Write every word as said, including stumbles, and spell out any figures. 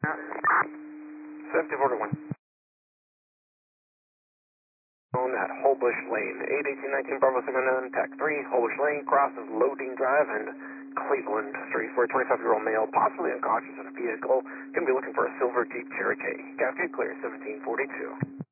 seventy forty-one. At Holbush Lane, eight eighteen nineteen Bravo seven nine, TAC three, Holbush Lane, crosses Loading Drive and Cleveland Street for a twenty-five-year-old male, possibly unconscious in a vehicle. Going to be looking for a silver Jeep Cherokee. Cascade clear, seventeen forty-two.